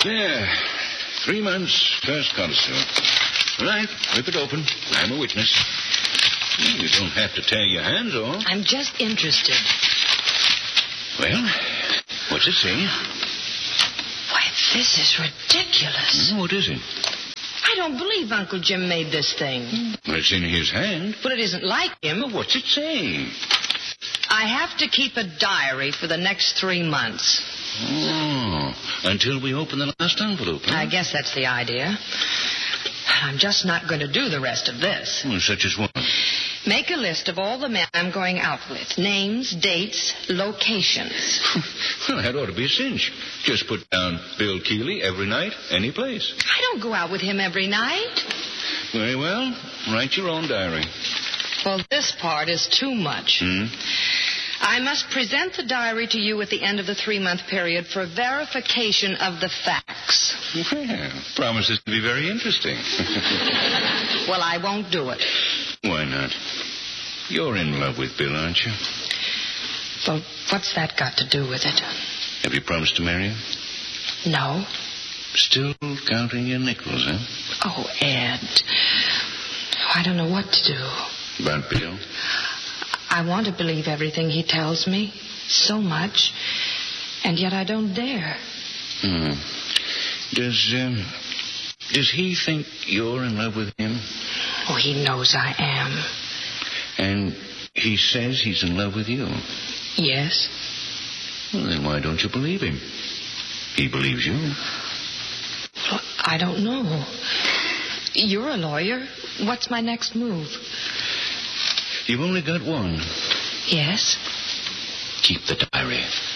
There. 3 months, first codicil. Right, rip it open. I'm a witness. You don't have to tear your hands off. I'm just interested. Well, what's it say? Why, this is ridiculous. What is it? I don't believe Uncle Jim made this thing. Well, it's in his hand. But it isn't like him. Well, what's it say? I have to keep a diary for the next 3 months. Oh, until we open the last envelope, huh? I guess that's the idea. I'm just not going to do the rest of this. Well, such as what? Make a list of all the men I'm going out with. Names, dates, locations. Well, that ought to be a cinch. Just put down Bill Keeley every night, any place. I don't go out with him every night. Very well. Write your own diary. Well, this part is too much. I must present the diary to you at the end of the 3-month period for verification of the facts. Well, promises to be very interesting. Well, I won't do it. Why not? You're in love with Bill, aren't you? Well, what's that got to do with it? Have you promised to marry him? No. Still counting your nickels, huh? Oh, Ed. I don't know what to do. About Bill? I want to believe everything he tells me. So much. And yet I don't dare. Does he think you're in love with him? Oh, he knows I am. And he says he's in love with you? Yes. Well, then why don't you believe him? He believes you. Well, I don't know. You're a lawyer. What's my next move? You've only got one. Yes? Keep the diary.